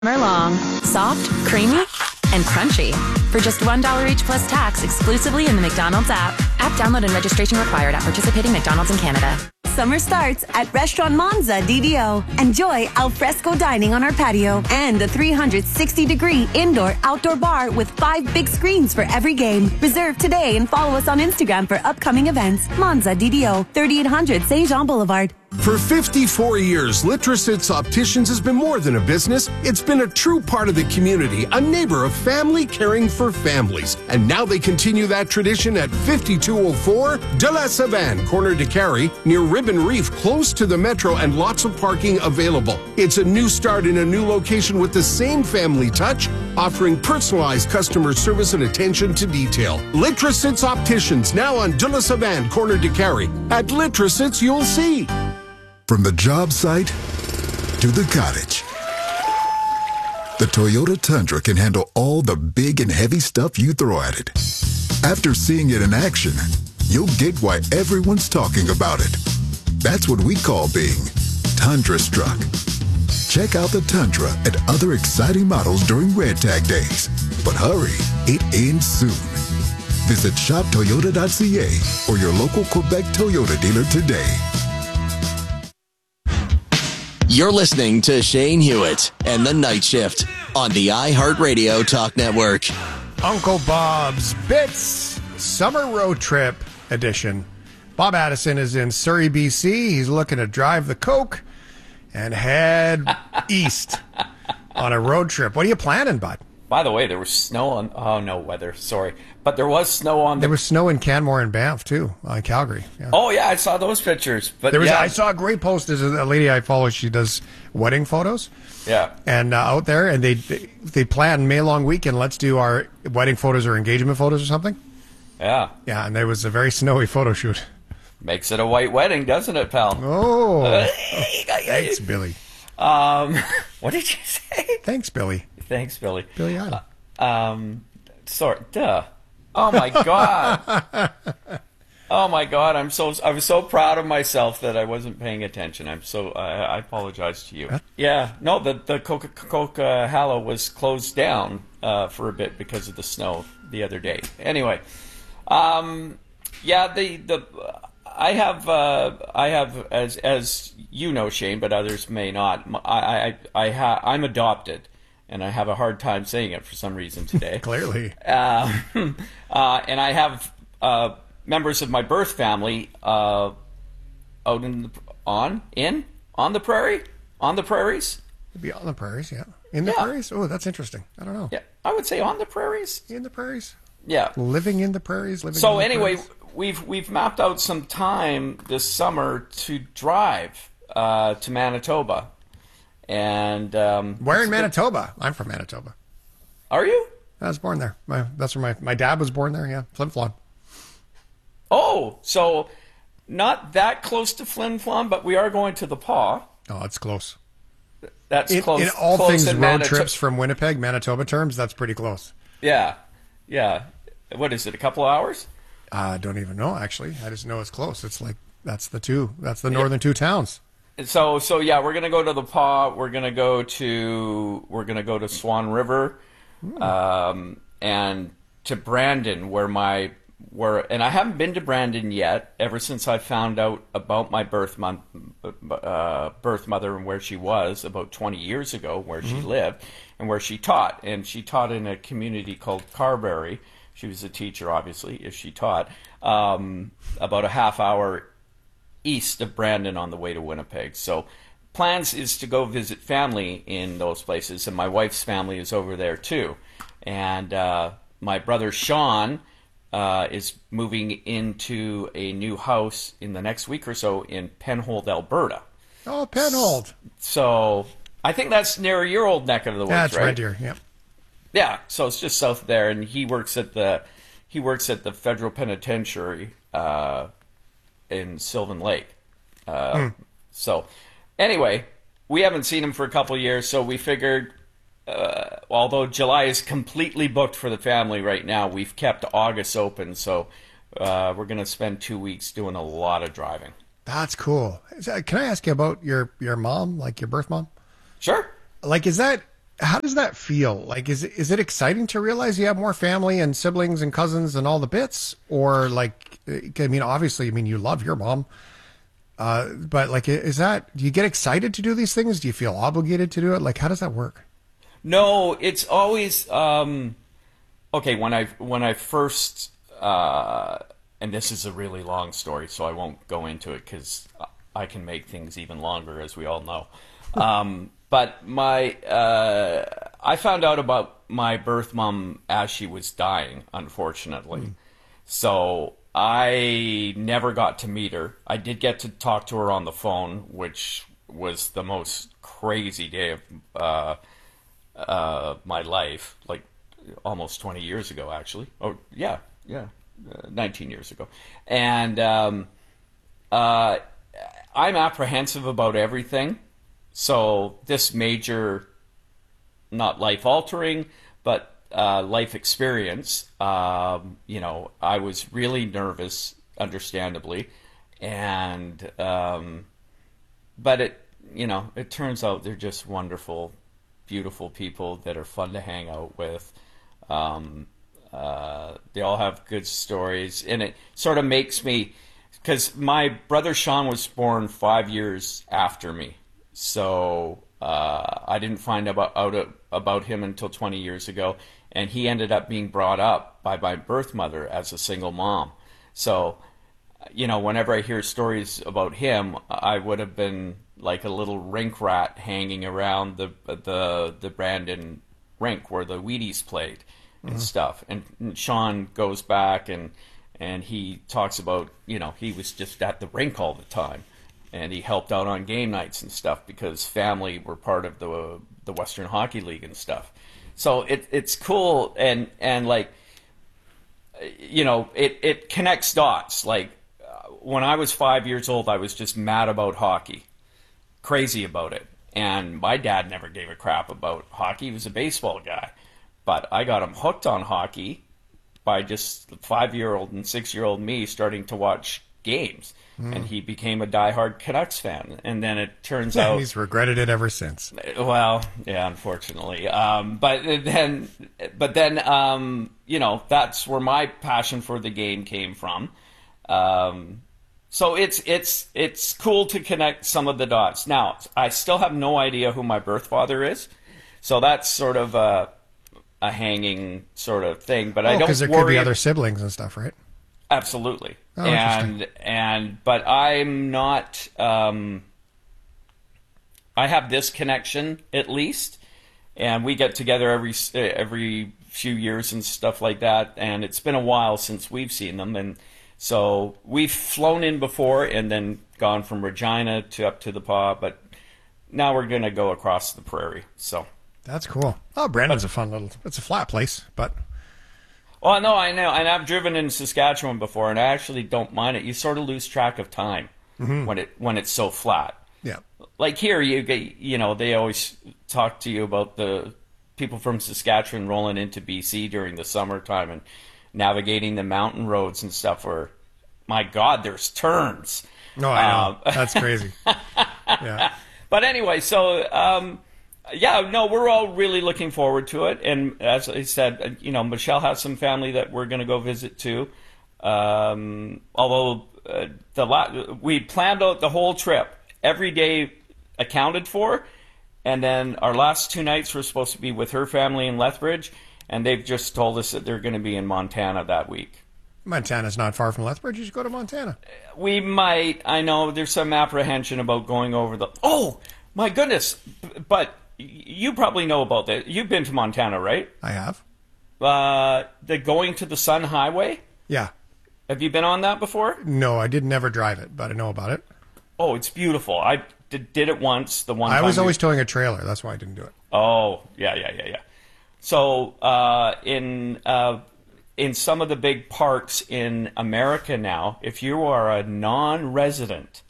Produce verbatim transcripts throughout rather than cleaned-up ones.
Summer long, soft, creamy, and crunchy. For just one dollar each plus tax exclusively in the McDonald's app. App download and registration required at participating McDonald's in Canada. Summer starts at Restaurant Monza D D O. Enjoy alfresco dining on our patio and a three hundred sixty degree indoor-outdoor bar with five big screens for every game. Reserve today and follow us on Instagram for upcoming events. Monza D D O, thirty-eight hundred Saint Jean Boulevard. For fifty-four years, Litrosits Opticians has been more than a business. It's been a true part of the community, a neighbor of family caring for families. And now they continue that tradition at fifty-two oh four De La Savane, corner de Carrie, near Ribbon Reef, close to the metro and lots of parking available. It's a new start in a new location with the same family touch, offering personalized customer service and attention to detail. Litrosits Opticians, now on De La Savane, corner de Carrie. At Litrosits, you'll see. From the job site to the cottage, the Toyota Tundra can handle all the big and heavy stuff you throw at it. After seeing it in action, you'll get why everyone's talking about it. That's what we call being Tundra struck. Check out the Tundra and other exciting models during Red Tag Days. But hurry, it ends soon. Visit shop toyota dot c a or your local Quebec Toyota dealer today. You're listening to Shane Hewitt and the Night Shift on the iHeartRadio Talk Network. Uncle Bob's Bits Summer Road Trip Edition. Bob Addison is in Surrey, B C. He's looking to drive the Coke and head east on a road trip. What are you planning, bud? By the way, there was snow on... Oh, no, weather. Sorry. But there was snow on... The, there was snow in Canmore and Banff, too, on Calgary. Yeah. Oh, yeah, I saw those pictures. But there was, yeah. I saw a great post. There's a lady I follow. She does wedding photos. Yeah. And uh, out there, and they, they they plan May long weekend. Let's do our wedding photos or engagement photos or something. Yeah. Yeah, and there was a very snowy photo shoot. Makes it a white wedding, doesn't it, pal? Oh. Uh, thanks, Billy. Um, what did you say? Thanks, Billy. Thanks, Billy. Billy Idol. Uh, um, sorry, duh. Oh my god. Oh my god. I'm so I was so proud of myself that I wasn't paying attention. I'm so I, I apologize to you. Huh? Yeah. No, the the Coca Coca Hallow was closed down uh, for a bit because of the snow the other day. Anyway, um, yeah. The the I have uh, I have as as you know, Shane, but others may not. I I I ha- I'm adopted. And I have a hard time saying it for some reason today. Clearly. Uh, uh, and I have uh, members of my birth family uh, out in the, on in on the prairie on the prairies. It'd be on the prairies, yeah. In the yeah. prairies. Oh, that's interesting. I don't know. Yeah, I would say on the prairies. In the prairies. Yeah. Living in the prairies. Living. So in the anyway, prairies. we've we've mapped out some time this summer to drive uh, to Manitoba. And um, where in Manitoba? I'm from Manitoba. Are you? I was born there. My, that's where my my dad was born there. Yeah, Flin Flon. Oh, so not that close to Flin Flon, but we are going to the Paw. Oh, it's close. That's in, close. In all close things in road Manito- trips from Winnipeg, Manitoba terms, that's pretty close. Yeah, yeah. What is it? A couple of hours? I uh, don't even know. Actually, I just know it's close. It's like that's the two. That's the northern yeah. two towns. So so yeah, we're gonna go to the Paw. We're gonna go to we're gonna go to Swan River, um, and to Brandon, where my where and I haven't been to Brandon yet. Ever since I found out about my birth month, uh, birth mother and where she was about twenty years ago, where mm-hmm. she lived and where she taught, and she taught in a community called Carberry. She was a teacher, obviously, if she taught um, about a half hour east of Brandon on the way to Winnipeg. So plans is to go visit family in those places, and my wife's family is over there too. And uh, my brother Sean uh, is moving into a new house in the next week or so in Penhold, Alberta. Oh, Penhold. So I think that's near your old neck of the woods, yeah, that's right? Red Deer, yeah. Yeah, so it's just south of there, and he works at the he works at the federal penitentiary uh, in Sylvan Lake. Uh, mm. So, anyway, we haven't seen him for a couple of years, so we figured, uh, although July is completely booked for the family right now, we've kept August open, so uh, we're going to spend two weeks doing a lot of driving. That's cool. Can I ask you about your, your mom, like your birth mom? Sure. Like, is that, how does that feel? Like, is it, is it exciting to realize you have more family and siblings and cousins and all the bits? Or like, I mean, obviously, I mean, you love your mom. Uh, but like, is that, do you get excited to do these things? Do you feel obligated to do it? Like, how does that work? No, it's always, um, okay, when I, when I first, uh, and this is a really long story, so I won't go into it because I can make things even longer, as we all know. Um, but my, uh, I found out about my birth mom as she was dying, unfortunately. Mm. So I never got to meet her. I did get to talk to her on the phone, which was the most crazy day of uh, uh, my life, like almost twenty years ago, actually. Oh, yeah, yeah, uh, nineteen years ago. And um, uh, I'm apprehensive about everything. So this major, not life-altering, but Uh, life experience, um, you know, I was really nervous, understandably, and um, but it, you know, it turns out they're just wonderful, beautiful people that are fun to hang out with. Um, uh, they all have good stories, and it sort of makes me, because my brother Sean was born five years after me, so uh, I didn't find about out about him until twenty years ago. And he ended up being brought up by my birth mother as a single mom. So, you know, whenever I hear stories about him, I would have been like a little rink rat hanging around the the the Brandon rink where the Wheaties played and mm-hmm. stuff. And, and Sean goes back and and he talks about, you know, he was just at the rink all the time. And he helped out on game nights and stuff because family were part of the the Western Hockey League and stuff. So it, it's cool, and, and like, you know, it, it connects dots. Like, uh, when I was five years old, I was just mad about hockey, crazy about it. And my dad never gave a crap about hockey. He was a baseball guy. But I got him hooked on hockey by just five-year-old and six-year-old me starting to watch games. Mm. And he became a diehard Canucks fan. And then it turns yeah, out... he's regretted it ever since. Well, yeah, unfortunately. Um, but then, but then, um, you know, that's where my passion for the game came from. Um, so it's it's it's cool to connect some of the dots. Now, I still have no idea who my birth father is. So that's sort of a, a hanging sort of thing. But oh, I don't because there worry. could be other siblings and stuff, right? Absolutely. Oh, and and but I'm not um, I have this connection at least, and we get together every every few years and stuff like that, and it's been a while since we've seen them, and so we've flown in before and then gone from Regina to up to the Paw, but now we're going to go across the prairie. So that's cool. Oh, Brandon's but, a fun little, it's a flat place, but well, no, I know, and I've driven in Saskatchewan before, and I actually don't mind it. You sort of lose track of time mm-hmm. when it when it's so flat. Yeah, like here, you get, you know, they always talk to you about the people from Saskatchewan rolling into B C during the summertime and navigating the mountain roads and stuff. Where, my God, there's turns. No, I know. Um, that's crazy. Yeah, but anyway, so. Um, Yeah, no, we're all really looking forward to it. And as I said, you know, Michelle has some family that we're going to go visit too. Um, although uh, the la- we planned out the whole trip, every day accounted for. And then our last two nights were supposed to be with her family in Lethbridge. And they've just told us that they're going to be in Montana that week. Montana's not far from Lethbridge. You should go to Montana. We might. I know there's some apprehension about going over the... Oh, my goodness. But... You probably know about that. You've been to Montana, right? I have. Uh, the going to the Sun Highway? Yeah. Have you been on that before? No, I did never drive it, but I know about it. Oh, it's beautiful. I did, did it once. The one I time was always we... towing a trailer. That's why I didn't do it. Oh, yeah, yeah, yeah, yeah. So uh, in uh, in some of the big parks in America now, if you are a non-resident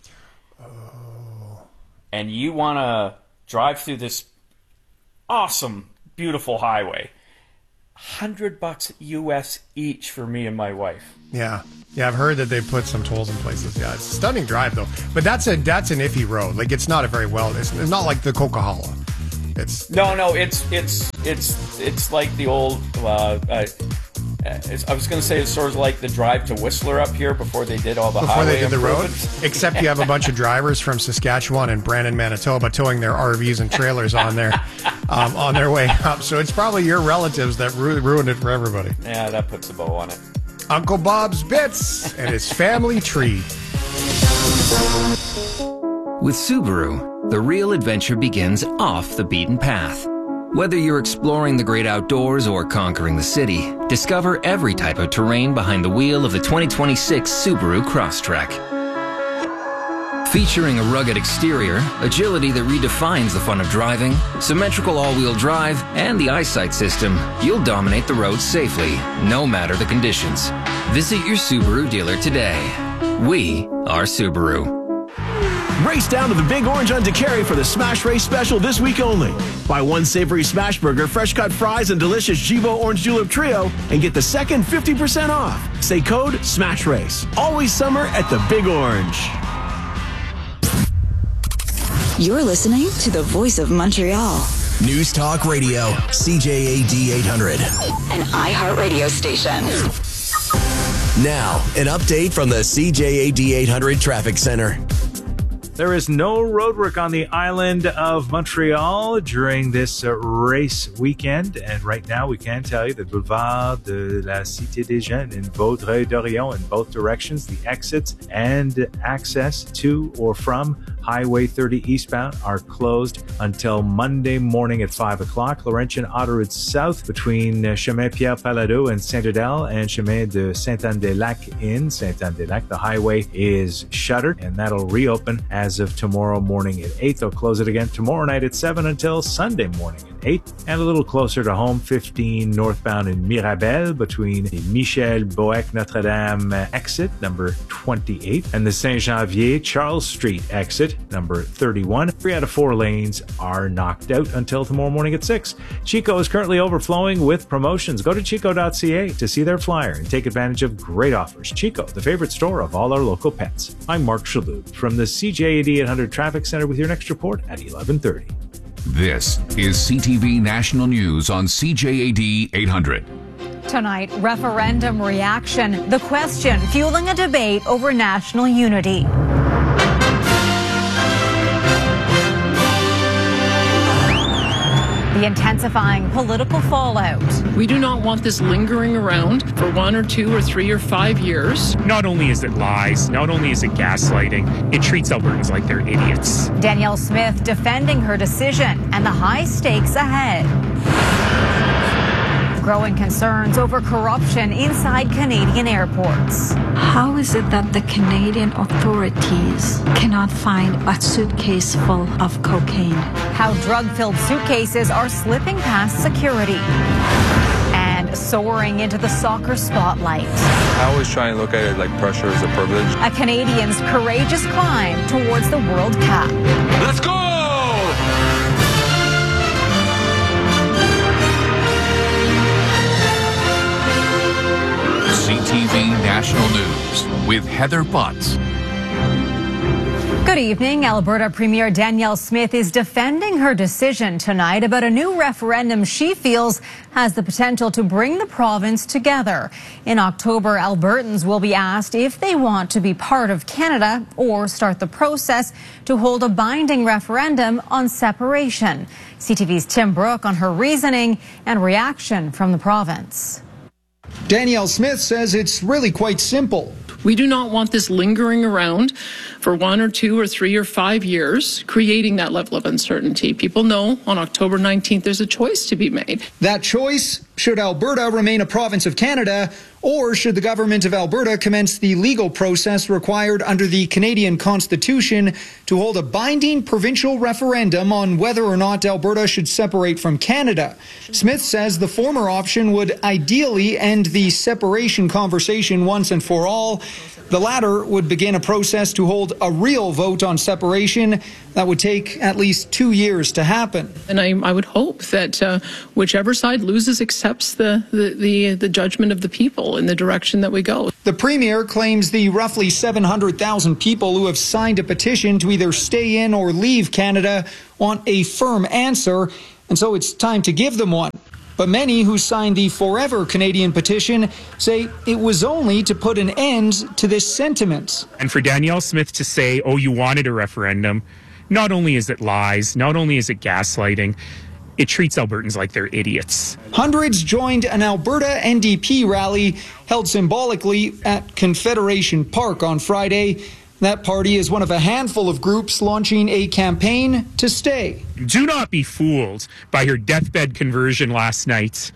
oh. and you want to drive through this awesome, beautiful highway, hundred bucks U S each for me and my wife. Yeah, yeah, I've heard that they put some tolls in places. Yeah, it's a stunning drive though. But that's a that's an iffy road. Like it's not a very well. It's not like the Coquihalla. It's No, no, it's it's it's it's like the old. Uh, uh, it's, I was going to say it's sort of like the drive to Whistler up here before they did all the before highway they did the road. improvements. Except you have a bunch of drivers from Saskatchewan and Brandon, Manitoba, towing their R Vs and trailers on their um, on their way up. So it's probably your relatives that ru- ruined it for everybody. Yeah, that puts a bow on it. Uncle Bob's Bits and his family tree. With Subaru, the real adventure begins off the beaten path. Whether you're exploring the great outdoors or conquering the city, discover every type of terrain behind the wheel of the twenty twenty-six Subaru Crosstrek. Featuring a rugged exterior, agility that redefines the fun of driving, symmetrical all-wheel drive, and the eyesight system, you'll dominate the roads safely, no matter the conditions. Visit your Subaru dealer today. We are Subaru. Race down to the Big Orange on DeCary for the Smash Race special this week only. Buy one savory smash burger, fresh cut fries, and delicious Jibo Orange Julep Trio, and get the second fifty percent off. Say code SMASH RACE. Always summer at the Big Orange. You're listening to the Voice of Montreal. News Talk Radio, C J A D eight hundred. An iHeartRadio station. Now, an update from the C J A D eight hundred Traffic Center. There is no roadwork on the island of Montreal during this uh, race weekend. And right now, we can tell you that Boulevard de la Cité des Jeunes in Vaudreuil-Dorion in both directions, the exits and access to or from Highway thirty eastbound are closed until Monday morning at five o'clock. Laurentian Autoroute South between uh, Chemin Pierre Palado and Saint-Adèle and Chemin de Saint-Anne-des-Lacs in Saint-Anne-des-Lacs. The highway is shuttered, and that'll reopen as of tomorrow morning at eight. They'll close it again tomorrow night at seven until Sunday morning at eight. And a little closer to home, fifteen northbound in Mirabel between the Michel Boeck Notre Dame exit, number twenty-eight, and the Saint-Janvier Charles Street exit, number thirty-one. Three out of four lanes are knocked out until tomorrow morning at six. Chico is currently overflowing with promotions. Go to chico dot c a to see their flyer and take advantage of great offers. Chico, the favorite store of all our local pets. I'm Mark Shalhoub from the C J A D eight hundred Traffic Center with your next report at eleven thirty. This is C T V National News on C J A D eight hundred. Tonight, referendum reaction. The question fueling a debate over national unity. The intensifying political fallout. We do not want this lingering around for one or two or three or five years. Not only is it lies, not only is it gaslighting, it treats Albertans like they're idiots. Danielle Smith defending her decision and the high stakes ahead. Growing concerns over corruption inside Canadian airports. How is it that the Canadian authorities cannot find a suitcase full of cocaine? How drug-filled suitcases are slipping past security. And soaring into the soccer spotlight. I always try and look at it like pressure is a privilege. A Canadian's courageous climb towards the World Cup. Let's go! C T V National News with Heather Butts. Good evening. Alberta Premier Danielle Smith is defending her decision tonight about a new referendum she feels has the potential to bring the province together. In October, Albertans will be asked if they want to be part of Canada or start the process to hold a binding referendum on separation. C T V's Tim Brooke on her reasoning and reaction from the province. Danielle Smith says it's really quite simple. We do not want this lingering around for one or two or three or five years, creating that level of uncertainty. People know on October nineteenth there's a choice to be made. That choice, should Alberta remain a province of Canada, or should the government of Alberta commence the legal process required under the Canadian Constitution to hold a binding provincial referendum on whether or not Alberta should separate from Canada? Smith says the former option would ideally end the separation conversation once and for all. The latter would begin a process to hold a real vote on separation that would take at least two years to happen. And I, I would hope that uh, whichever side loses acceptance accepts the, the, the, the judgment of the people in the direction that we go. The Premier claims the roughly seven hundred thousand people who have signed a petition to either stay in or leave Canada want a firm answer, and so it's time to give them one. But many who signed the Forever Canadian petition say it was only to put an end to this sentiment. And for Danielle Smith to say, oh, you wanted a referendum, not only is it lies, not only is it gaslighting, it treats Albertans like they're idiots. Hundreds joined an Alberta N D P rally held symbolically at Confederation Park on Friday. That party is one of a handful of groups launching a campaign to stay. Do not be fooled by her deathbed conversion last night,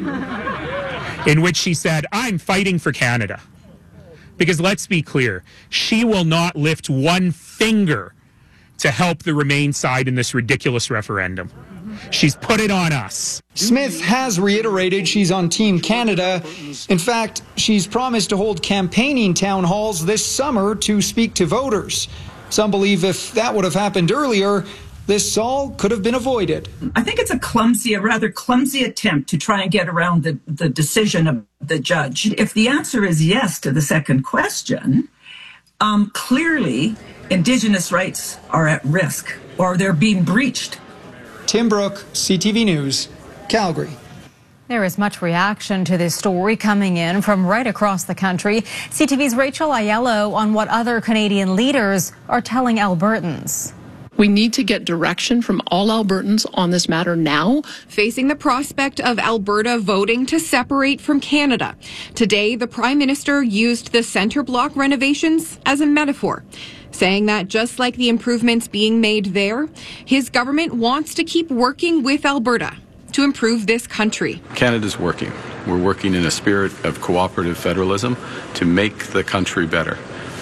in which she said, I'm fighting for Canada. Because let's be clear, she will not lift one finger to help the Remain side in this ridiculous referendum. She's put it on us. Smith has reiterated she's on Team Canada. In fact, she's promised to hold campaigning town halls this summer to speak to voters. Some believe if that would have happened earlier, this all could have been avoided. I think it's a clumsy, a rather clumsy attempt to try and get around the, the decision of the judge. If the answer is yes to the second question, um, clearly Indigenous rights are at risk or they're being breached. Tim Brooke, C T V News, Calgary. There is much reaction to this story coming in from right across the country. C T V's Rachel Aiello on what other Canadian leaders are telling Albertans. We need to get direction from all Albertans on this matter now. Facing the prospect of Alberta voting to separate from Canada. Today, the Prime Minister used the centre block renovations as a metaphor, saying that just like the improvements being made there, his government wants to keep working with Alberta to improve this country. Canada's working. We're working in a spirit of cooperative federalism to make the country better.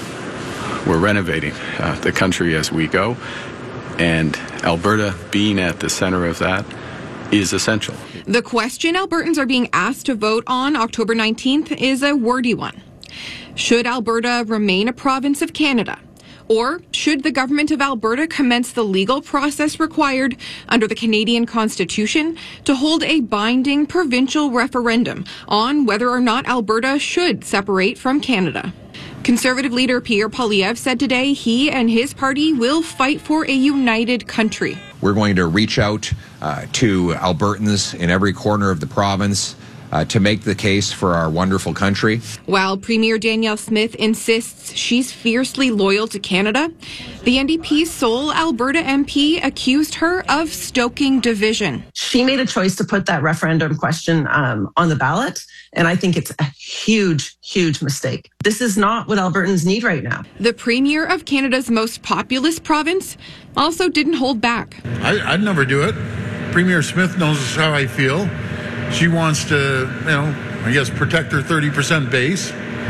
We're renovating uh, the country as we go, and Alberta being at the center of that is essential. The question Albertans are being asked to vote on October nineteenth is a wordy one. Should Alberta remain a province of Canada? Or should the government of Alberta commence the legal process required under the Canadian Constitution to hold a binding provincial referendum on whether or not Alberta should separate from Canada? Conservative leader Pierre Poilievre said today he and his party will fight for a united country. We're going to reach out uh, to Albertans in every corner of the province Uh, to make the case for our wonderful country. While Premier Danielle Smith insists she's fiercely loyal to Canada, the N D P's sole Alberta M P accused her of stoking division. She made a choice to put that referendum question um, on the ballot, and I think it's a huge, huge mistake. This is not what Albertans need right now. The Premier of Canada's most populous province also didn't hold back. I, I'd never do it. Premier Smith knows how I feel. She wants to, you know, I guess, protect her thirty percent base.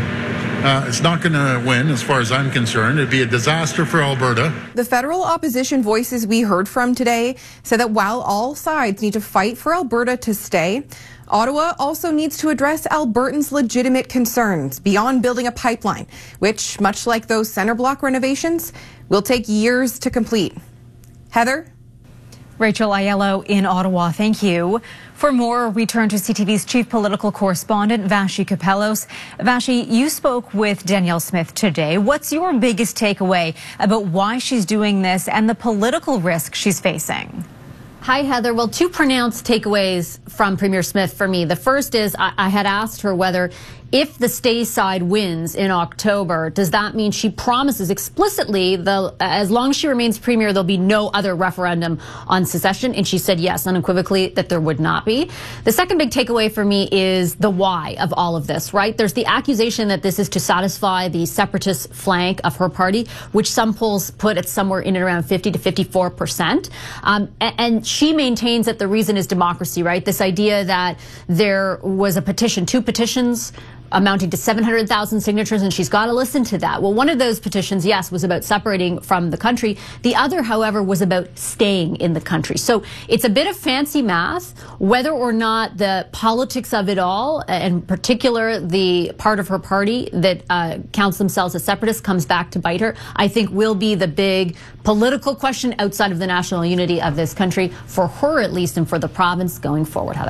Uh, it's not going to win, as far as I'm concerned. It'd be a disaster for Alberta. The federal opposition voices we heard from today said that while all sides need to fight for Alberta to stay, Ottawa also needs to address Albertans' legitimate concerns beyond building a pipeline, which, much like those center block renovations, will take years to complete. Heather? Rachel Aiello in Ottawa, thank you. For more, we turn to C T V's chief political correspondent, Vassy Kapelos. Vassy, you spoke with Danielle Smith today. What's your biggest takeaway about why she's doing this and the political risk she's facing? Hi, Heather. Well, two pronounced takeaways from Premier Smith for me. The first is I, I had asked her whether if the stay side wins in October, does that mean she promises explicitly the as long as she remains premier, there'll be no other referendum on secession? And she said yes, unequivocally, that there would not be. The second big takeaway for me is the why of all of this, right? There's the accusation that this is to satisfy the separatist flank of her party, which some polls put at somewhere in and around fifty to fifty-four percent. Um, and, and she maintains that the reason is democracy, right? This idea that there was a petition, two petitions, amounting to seven hundred thousand signatures, and she's got to listen to that. Well, one of those petitions, yes, was about separating from the country. The other, however, was about staying in the country. So it's a bit of fancy math. Whether or not the politics of it all, in particular the part of her party that uh, counts themselves as separatists, comes back to bite her, I think will be the big political question outside of the national unity of this country, for her at least, and for the province going forward, Heather.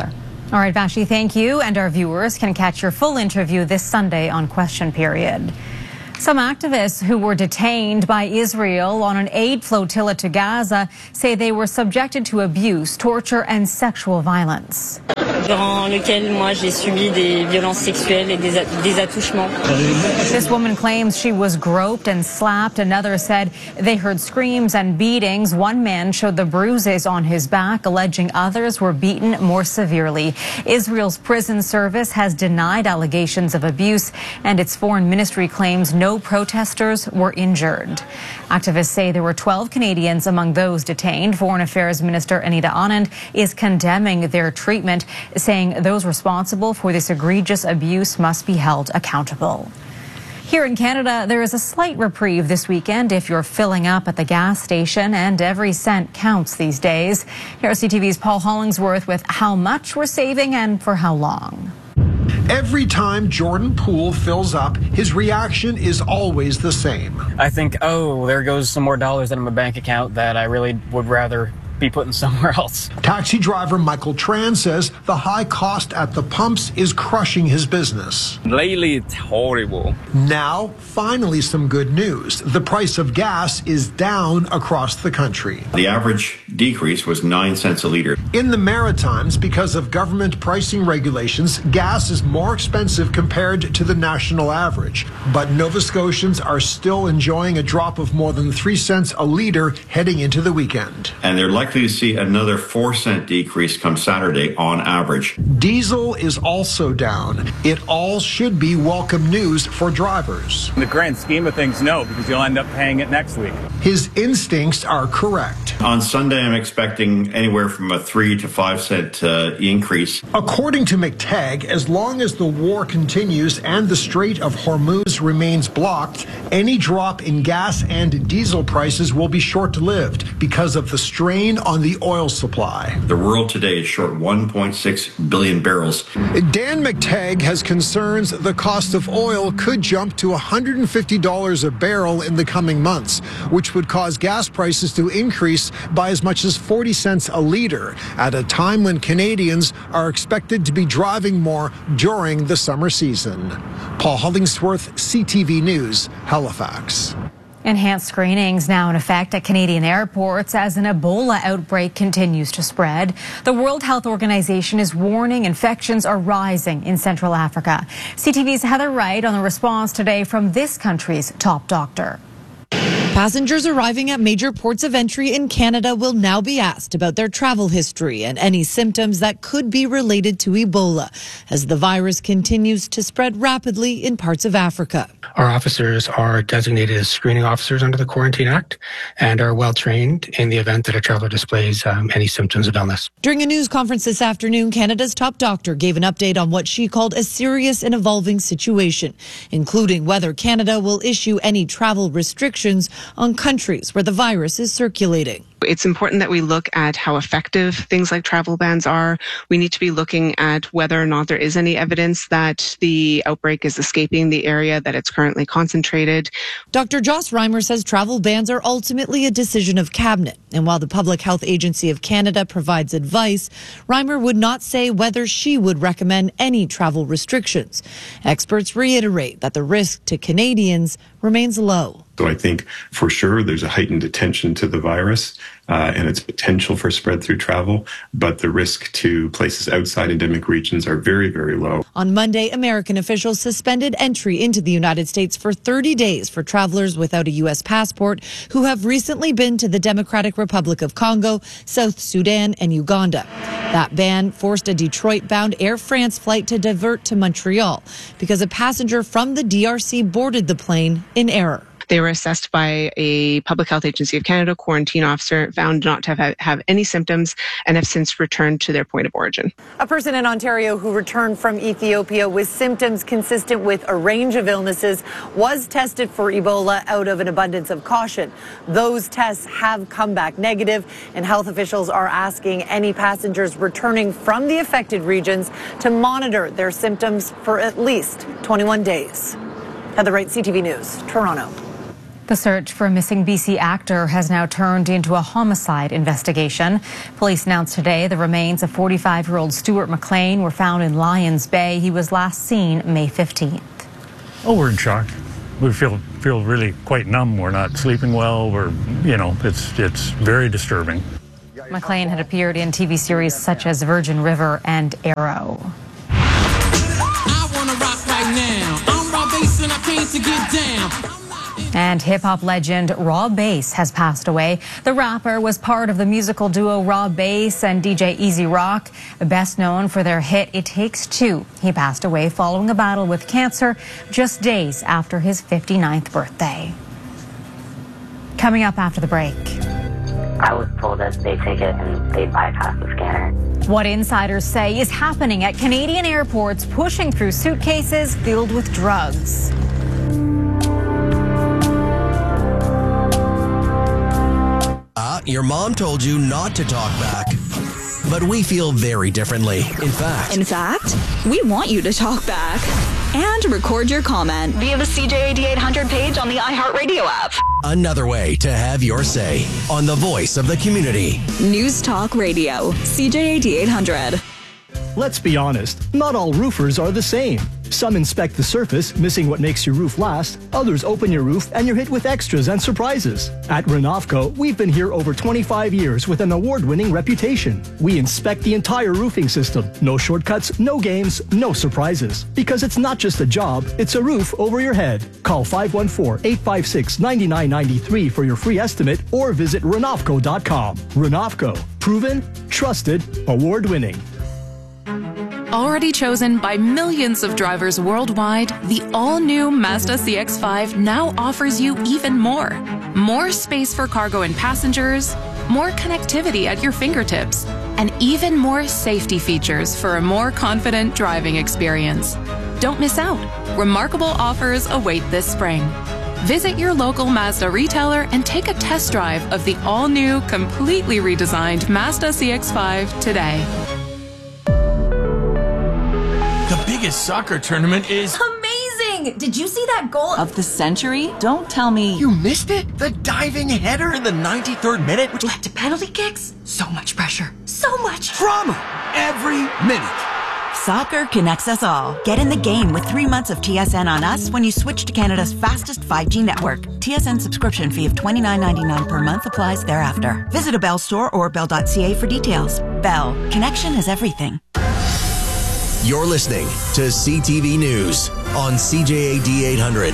All right, Vashi, thank you. And our viewers can catch your full interview this Sunday on Question Period. Some activists who were detained by Israel on an aid flotilla to Gaza say they were subjected to abuse, torture, and sexual violence. Durant lequel moi j'ai subi des violences sexuelles et des, des attouchements. This woman claims she was groped and slapped. Another said they heard screams and beatings. One man showed the bruises on his back, alleging others were beaten more severely. Israel's prison service has denied allegations of abuse, and its foreign ministry claims no protesters were injured. Activists say there were twelve Canadians among those detained. Foreign Affairs Minister Anita Anand is condemning their treatment, saying those responsible for this egregious abuse must be held accountable. Here in Canada, there is a slight reprieve this weekend if you're filling up at the gas station, and every cent counts these days. Here's C T V's Paul Hollingsworth with how much we're saving and for how long. Every time Jordan Poole fills up, his reaction is always the same. I think, oh, there goes some more dollars in my bank account that I really would rather be putting somewhere else. Taxi driver Michael Tran says the high cost at the pumps is crushing his business. Lately, it's horrible. Now, finally, some good news. The price of gas is down across the country. The average decrease was nine cents a liter. In the Maritimes, because of government pricing regulations, gas is more expensive compared to the national average. But Nova Scotians are still enjoying a drop of more than three cents a liter heading into the weekend. And they're likely to see another four cent decrease come Saturday on average. Diesel is also down. It all should be welcome news for drivers. In the grand scheme of things, no, because you'll end up paying it next week. His instincts are correct. On Sunday, I'm expecting anywhere from a three to five cent uh, increase. According to McTagg, as long as the war continues and the Strait of Hormuz remains blocked, any drop in gas and diesel prices will be short-lived because of the strain on the oil supply. The world today is short one point six billion barrels. Dan McTagg has concerns the cost of oil could jump to one hundred fifty dollars a barrel in the coming months, which would cause gas prices to increase by as much as forty cents a liter at a time when Canadians are expected to be driving more during the summer season. Paul Hollingsworth, C T V News, Halifax. Enhanced screenings now in effect at Canadian airports as an Ebola outbreak continues to spread. The World Health Organization is warning infections are rising in Central Africa. C T V's Heather Wright on the response today from this country's top doctor. Passengers arriving at major ports of entry in Canada will now be asked about their travel history and any symptoms that could be related to Ebola as the virus continues to spread rapidly in parts of Africa. Our officers are designated as screening officers under the Quarantine Act and are well trained in the event that a traveler displays um, any symptoms of illness. During a news conference this afternoon, Canada's top doctor gave an update on what she called a serious and evolving situation, including whether Canada will issue any travel restrictions on countries where the virus is circulating. It's important that we look at how effective things like travel bans are. We need to be looking at whether or not there is any evidence that the outbreak is escaping the area that it's currently concentrated. Doctor Joss Reimer says travel bans are ultimately a decision of cabinet. And while the Public Health Agency of Canada provides advice, Reimer would not say whether she would recommend any travel restrictions. Experts reiterate that the risk to Canadians remains low. So I think for sure there's a heightened attention to the virus uh, and its potential for spread through travel, but the risk to places outside endemic regions are very, very low. On Monday, American officials suspended entry into the United States for thirty days for travelers without a U S passport who have recently been to the Democratic Republic of Congo, South Sudan, and Uganda. That ban forced a Detroit-bound Air France flight to divert to Montreal because a passenger from the D R C boarded the plane in error. They were assessed by a Public Health Agency of Canada quarantine officer, found not to have, have any symptoms, and have since returned to their point of origin. A person in Ontario who returned from Ethiopia with symptoms consistent with a range of illnesses was tested for Ebola out of an abundance of caution. Those tests have come back negative, and health officials are asking any passengers returning from the affected regions to monitor their symptoms for at least twenty-one days. Heather Wright, C T V News, Toronto. The search for a missing B C actor has now turned into a homicide investigation. Police announced today the remains of forty-five-year-old Stuart McLean were found in Lions Bay. He was last seen May fifteenth. Oh, we're in shock. We feel feel really quite numb. We're not sleeping well. We're, you know, it's it's very disturbing. McLean had appeared in T V series such as Virgin River and Arrow. I wanna rock right now. I'm Rob Bass and I came to get down. And hip-hop legend Rob Bass has passed away. The rapper was part of the musical duo Rob Bass and D J Easy Rock, best known for their hit It Takes Two. He passed away following a battle with cancer just days after his fifty-ninth birthday. Coming up after the break. I was told that they take it and they bypass the scanner. What insiders say is happening at Canadian airports, pushing through suitcases filled with drugs. Uh, your mom told you not to talk back. But we feel very differently. In fact. In fact, we want you to talk back and record your comment via the C J A D eight hundred page on the iHeartRadio app. Another way to have your say on the voice of the community. News Talk Radio, C J A D eight hundred. Let's be honest, not all roofers are the same. Some inspect the surface, missing what makes your roof last. Others open your roof and you're hit with extras and surprises. At Renovco, we've been here over twenty-five years with an award-winning reputation. We inspect the entire roofing system. No shortcuts, no games, no surprises. Because it's not just a job, it's a roof over your head. Call five one four, eight five six, nine nine nine three for your free estimate or visit Renovco dot com. Renovco. Proven, trusted, award-winning. Already chosen by millions of drivers worldwide, the all-new Mazda C X five now offers you even more. More space for cargo and passengers, more connectivity at your fingertips, and even more safety features for a more confident driving experience. Don't miss out. Remarkable offers await this spring. Visit your local Mazda retailer and take a test drive of the all-new, completely redesigned Mazda C X five today. The biggest soccer tournament is amazing! Did you see that goal of the century? Don't tell me you missed it? The diving header in the ninety-third minute, which led to penalty kicks? So much pressure. So much drama every minute. Soccer connects us all. Get in the game with three months of T S N on us when you switch to Canada's fastest five G network. T S N subscription fee of twenty-nine ninety-nine per month applies thereafter. Visit a Bell store or bell dot c a for details. Bell. Connection is everything. You're listening to C T V News on C J A D eight hundred.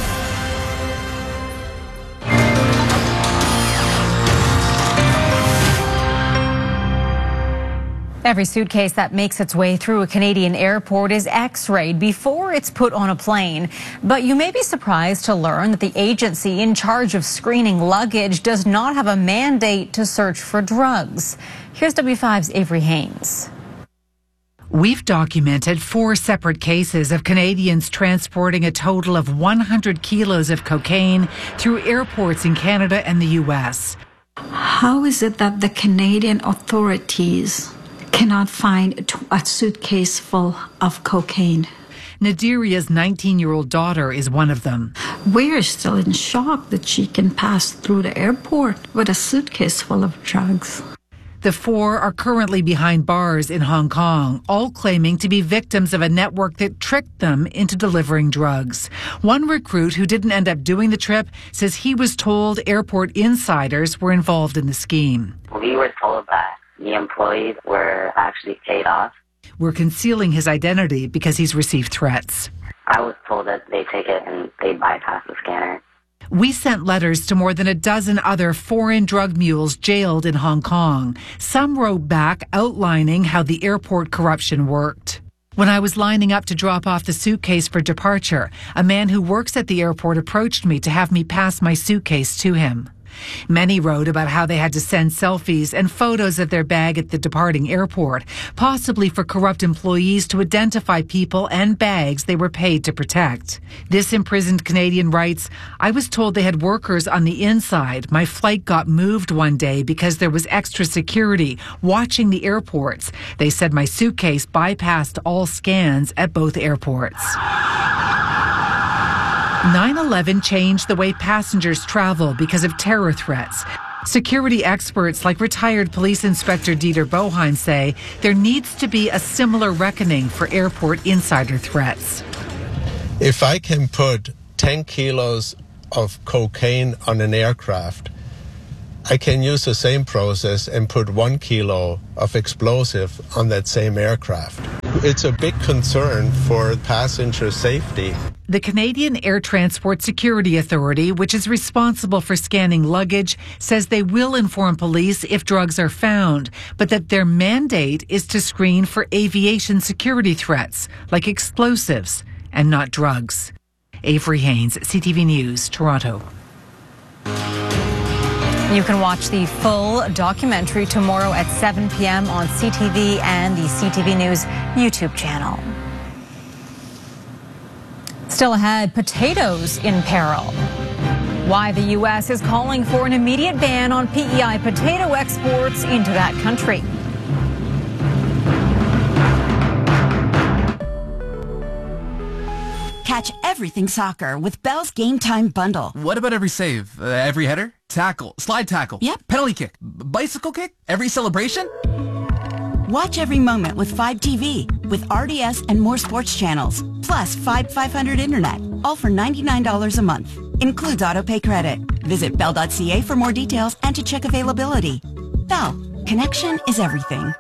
Every suitcase that makes its way through a Canadian airport is x-rayed before it's put on a plane. But you may be surprised to learn that the agency in charge of screening luggage does not have a mandate to search for drugs. Here's W five's Avery Haynes. We've documented four separate cases of Canadians transporting a total of one hundred kilos of cocaine through airports in Canada and the U S. How is it that the Canadian authorities cannot find a suitcase full of cocaine? Nadiria's nineteen-year-old daughter is one of them. We're still in shock that she can pass through the airport with a suitcase full of drugs. The four are currently behind bars in Hong Kong, all claiming to be victims of a network that tricked them into delivering drugs. One recruit who didn't end up doing the trip says he was told airport insiders were involved in the scheme. We were told that the employees were actually paid off. We're concealing his identity because he's received threats. I was told that they take it and they bypass the scanner. We sent letters to more than a dozen other foreign drug mules jailed in Hong Kong. Some wrote back outlining how the airport corruption worked. When I was lining up to drop off the suitcase for departure, a man who works at the airport approached me to have me pass my suitcase to him. Many wrote about how they had to send selfies and photos of their bag at the departing airport, possibly for corrupt employees to identify people and bags they were paid to protect. This imprisoned Canadian writes, I was told they had workers on the inside. My flight got moved one day because there was extra security watching the airports. They said my suitcase bypassed all scans at both airports. nine eleven changed the way passengers travel because of terror threats. Security experts like retired police inspector Dieter Boheim say there needs to be a similar reckoning for airport insider threats. If I can put ten kilos of cocaine on an aircraft, I can use the same process and put one kilo of explosive on that same aircraft. It's a big concern for passenger safety. The Canadian Air Transport Security Authority, which is responsible for scanning luggage, says they will inform police if drugs are found, but that their mandate is to screen for aviation security threats, like explosives, and not drugs. Avery Haynes, C T V News, Toronto. You can watch the full documentary tomorrow at seven p.m. on C T V and the C T V News YouTube channel. Still ahead, potatoes in peril. Why the U S is calling for an immediate ban on P E I potato exports into that country. Catch everything soccer with Bell's Game Time Bundle. What about every save? Uh, every header? Tackle? Slide tackle? Yep. Penalty kick? B- bicycle kick? Every celebration? Watch every moment with Fibe T V with R D S and more sports channels. Plus Fibe five hundred Internet. All for ninety-nine dollars a month. Includes autopay credit. Visit bell dot c a for more details and to check availability. Bell. Connection is everything.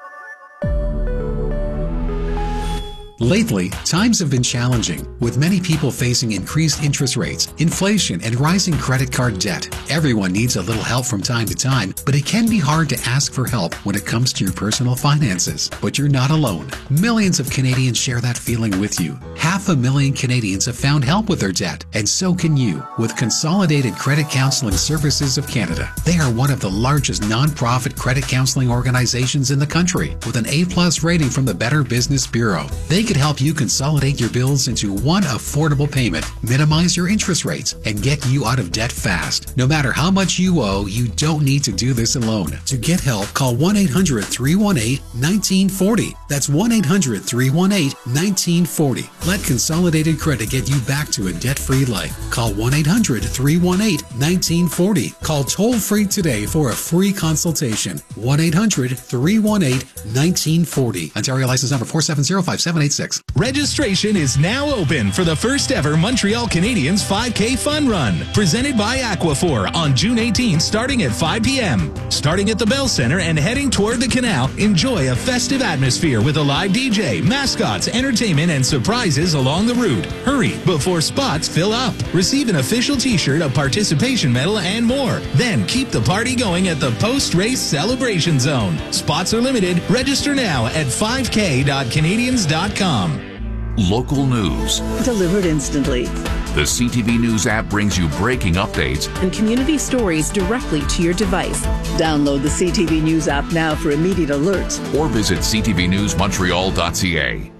Lately, times have been challenging, with many people facing increased interest rates, inflation, and rising credit card debt. Everyone needs a little help from time to time, but it can be hard to ask for help when it comes to your personal finances. But you're not alone. Millions of Canadians share that feeling with you. Half a million Canadians have found help with their debt, and so can you with Consolidated Credit Counseling Services of Canada. They are one of the largest non-profit credit counseling organizations in the country, with an A plus rating from the Better Business Bureau. They could help you consolidate your bills into one affordable payment, minimize your interest rates, and get you out of debt fast. No matter how much you owe, you don't need to do this alone. To get help, call one eight hundred, three one eight, one nine four zero. That's one eight hundred, three one eight, one nine four zero. Let Consolidated Credit get you back to a debt-free life. Call one eight hundred, three one eight, one nine four zero. Call toll-free today for a free consultation. one eight hundred, three one eight, one nine four zero. Ontario license number four seven zero, five seven eight six. Registration is now open for the first ever Montreal Canadiens five K Fun Run, presented by Aquaphor on June eighteenth, starting at five p.m. Starting at the Bell Center and heading toward the canal, enjoy a festive atmosphere with a live D J, mascots, entertainment, and surprises along the route. Hurry before spots fill up. Receive an official t-shirt, a participation medal, and more. Then keep the party going at the post-race celebration zone. Spots are limited. Register now at five k dot canadians dot com. Local news. Delivered instantly. The C T V News app brings you breaking updates and community stories directly to your device. Download the C T V News app now for immediate alerts. Or visit c t v news montreal dot c a.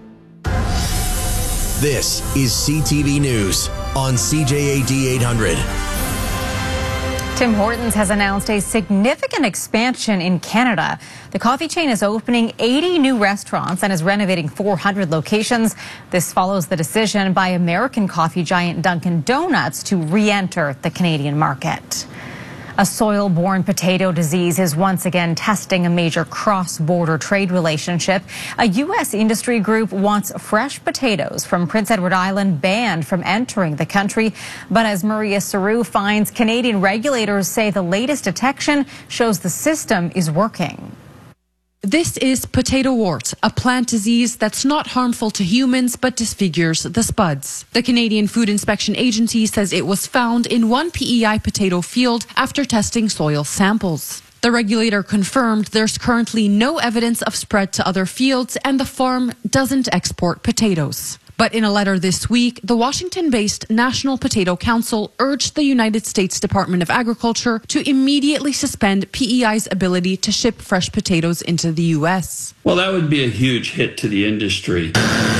This is C T V News on C J A D eight hundred. Tim Hortons has announced a significant expansion in Canada. The coffee chain is opening eighty new restaurants and is renovating four hundred locations. This follows the decision by American coffee giant Dunkin' Donuts to re-enter the Canadian market. A soil-borne potato disease is once again testing a major cross-border trade relationship. A U S industry group wants fresh potatoes from Prince Edward Island banned from entering the country. But as Maria Saru finds, Canadian regulators say the latest detection shows the system is working. This is potato wart, a plant disease that's not harmful to humans but disfigures the spuds. The Canadian Food Inspection Agency says it was found in one P E I potato field after testing soil samples. The regulator confirmed there's currently no evidence of spread to other fields and the farm doesn't export potatoes. But in a letter this week, the Washington-based National Potato Council urged the United States Department of Agriculture to immediately suspend P E I's ability to ship fresh potatoes into the U S. Well, that would be a huge hit to the industry. P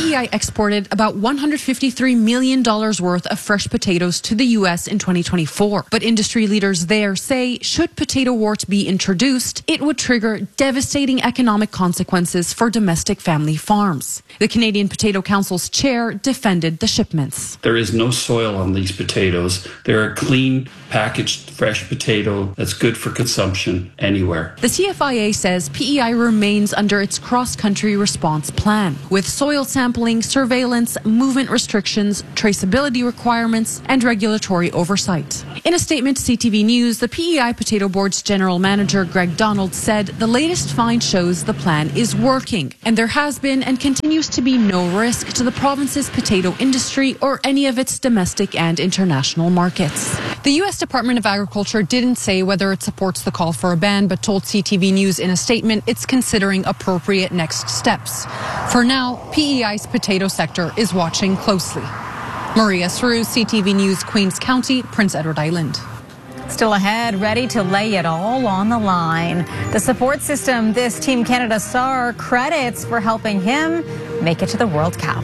P E I exported about one hundred fifty-three million dollars worth of fresh potatoes to the U S in twenty twenty-four. But industry leaders there say should potato wart be introduced, it would trigger devastating economic consequences for domestic family farms. The Canadian Potato Council's chair defended the shipments. There is no soil on these potatoes. They're a clean, packaged, fresh potato that's good for consumption anywhere. The C F I A says P E I remains under its cross-country response plan, with soil sampling, surveillance, movement restrictions, traceability requirements, and regulatory oversight. In a statement to C T V News, the P E I Potato Board's general manager, Greg Donald, said the latest find shows the plan is working, and there has been and continues to be no risk to the province's potato industry or any of its domestic and international markets. The U S Department of Agriculture didn't say whether it supports the call for a ban, but told C T V News in a statement it's considering appropriate next steps. For now, P E I's potato sector is watching closely. Maria Sru, C T V News, Queens County, Prince Edward Island. Still ahead, ready to lay it all on the line. The support system this Team Canada star credits for helping him make it to the World Cup.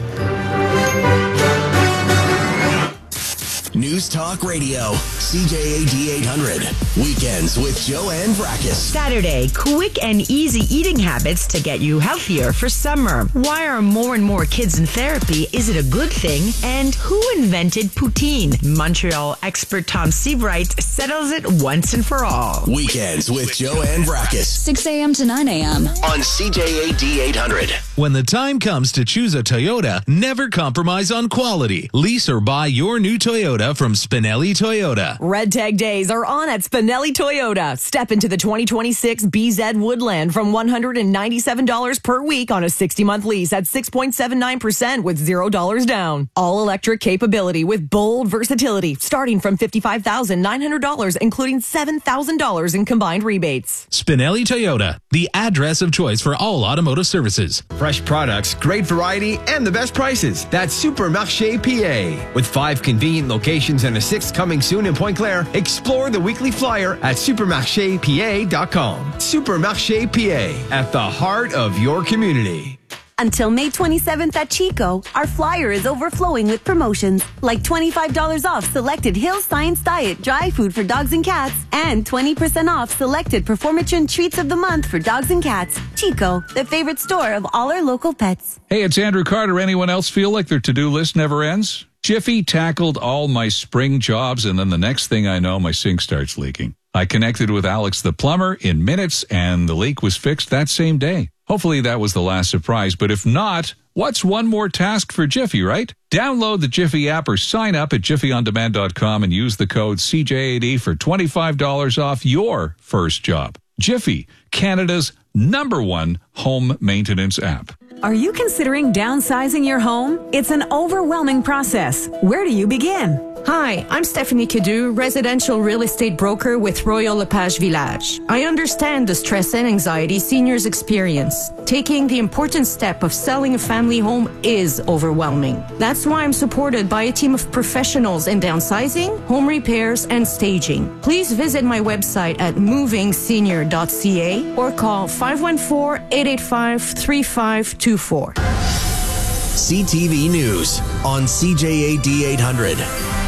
News Talk Radio, C J A D eight hundred. Weekends with Joanne Vrackus. Saturday, quick and easy eating habits to get you healthier for summer. Why are more and more kids in therapy? Is it a good thing? And who invented poutine? Montreal expert Tom Seabright settles it once and for all. Weekends with Joanne Vrackus. six a.m. to nine a.m. on C J A D eight hundred. When the time comes to choose a Toyota, never compromise on quality. Lease or buy your new Toyota from Spinelli Toyota. Red Tag Days are on at Spinelli Toyota. Step into the twenty twenty-six B Z Woodland from one hundred ninety-seven dollars per week on a sixty-month lease at six point seven nine percent with zero dollars down. All-electric capability with bold versatility starting from fifty-five thousand nine hundred dollars, including seven thousand dollars in combined rebates. Spinelli Toyota, the address of choice for all automotive services. Fresh products, great variety, and the best prices. That's Supermarché P A. With five convenient locations and a sixth coming soon in Pointe Claire, explore the weekly flyer at supermarché p a dot com. Supermarché P A, at the heart of your community. Until May twenty-seventh at Chico, our flyer is overflowing with promotions like twenty-five dollars off selected Hill Science Diet dry food for dogs and cats and twenty percent off selected Performatrin treats of the month for dogs and cats. Chico, the favorite store of all our local pets. Hey, it's Andrew Carter. Anyone else feel like their to-do list never ends? Jiffy tackled all my spring jobs, and then the next thing I know, my sink starts leaking. I connected with Alex the plumber in minutes, and the leak was fixed that same day. Hopefully that was the last surprise, but if not, what's one more task for Jiffy, right? Download the Jiffy app or sign up at jiffy on demand dot com and use the code C J A D for twenty-five dollars off your first job. Jiffy, Canada's number one home maintenance app. Are you considering downsizing your home? It's an overwhelming process. Where do you begin? Hi, I'm Stephanie Cadu, residential real estate broker with Royal LePage Village. I understand the stress and anxiety seniors experience. Taking the important step of selling a family home is overwhelming. That's why I'm supported by a team of professionals in downsizing, home repairs, and staging. Please visit my website at moving senior dot c a or call five one four, eight eight five, three five two four. C T V News on C J A D eight hundred.